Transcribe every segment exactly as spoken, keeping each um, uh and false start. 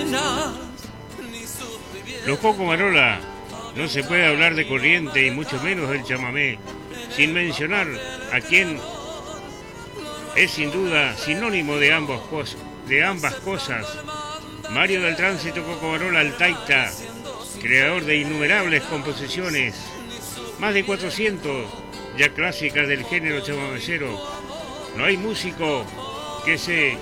Los Coco Marola, no se puede hablar de corriente y mucho menos del chamamé, sin mencionar a quien es sin duda sinónimo de ambas cosas, de ambas cosas. Mario del Tránsito Coco Marola Altaita, creador de innumerables composiciones, más de cuatrocientas ya clásicas del género chamamecero. No hay músico que se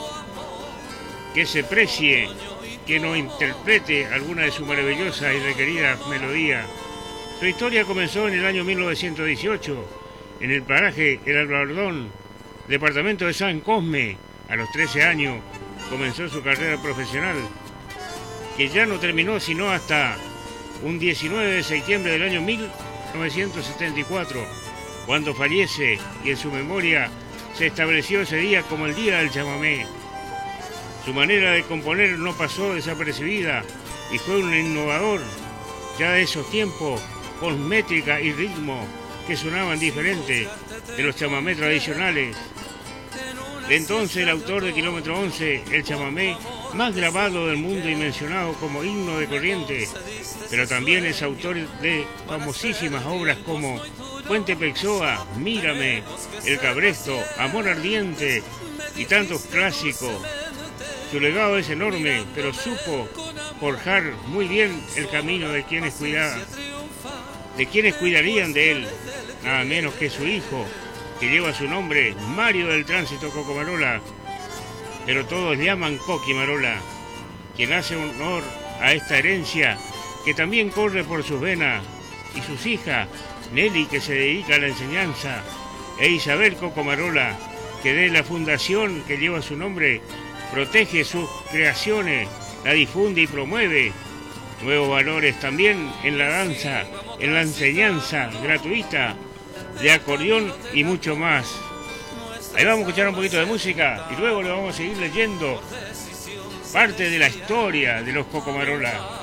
que se precie, que no interprete alguna de sus maravillosas y requeridas melodías. Su historia comenzó en el año mil novecientos dieciocho, en el paraje El Albardón, departamento de San Cosme. A los trece años comenzó su carrera profesional, que ya no terminó sino hasta un diecinueve de septiembre del año mil novecientos setenta y cuatro, cuando fallece, y en su memoria se estableció ese día como el Día del Chamamé. Su manera de componer no pasó desapercibida y fue un innovador ya de esos tiempos, con métrica y ritmo que sonaban diferentes de los chamamés tradicionales. De entonces, el autor de Kilómetro once, el chamamé más grabado del mundo y mencionado como himno de corriente, pero también es autor de famosísimas obras como Puente Pexoa, Mírame, El Cabresto, Amor Ardiente y tantos clásicos. Su legado es enorme, pero supo forjar muy bien el camino de quienes cuidaban, de quienes cuidarían de él, nada menos que su hijo, que lleva su nombre, Mario del Tránsito Coco Marola, pero todos llaman Coqui Marola, quien hace honor a esta herencia que también corre por sus venas, y sus hijas, Nelly, que se dedica a la enseñanza, e Isabel Coco Marola, que de la fundación que lleva su nombre, protege sus creaciones, la difunde y promueve nuevos valores también en la danza, en la enseñanza gratuita de acordeón y mucho más. Ahí vamos a escuchar un poquito de música y luego le vamos a seguir leyendo parte de la historia de los Coco Marola.